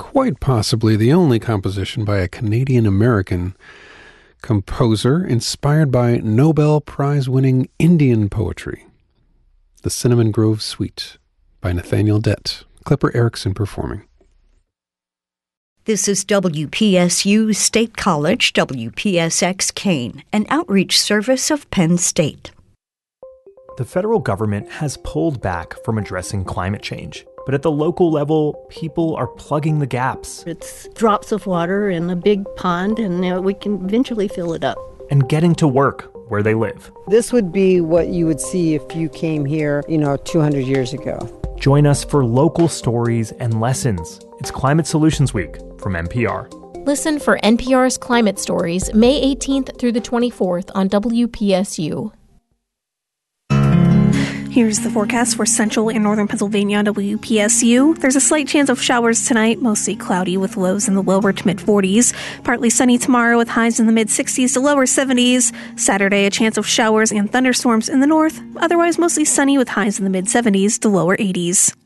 quite possibly the only composition by a Canadian-American composer inspired by Nobel Prize-winning Indian poetry. The Cinnamon Grove Suite by Nathaniel Dett. Clipper Erickson performing. This is WPSU State College, WPSX Kane, an outreach service of Penn State. The federal government has pulled back from addressing climate change. But at the local level, people are plugging the gaps. It's drops of water in a big pond, and we can eventually fill it up. And getting to work where they live. This would be what you would see if you came here, 200 years ago. Join us for local stories and lessons. It's Climate Solutions Week from NPR. Listen for NPR's Climate Stories May 18th through the 24th on WPSU. Here's the forecast for central and northern Pennsylvania on WPSU. There's a slight chance of showers tonight, mostly cloudy with lows in the lower to mid-40s. Partly sunny tomorrow with highs in the mid-60s to lower 70s. Saturday, a chance of showers and thunderstorms in the north. Otherwise, mostly sunny with highs in the mid-70s to lower 80s.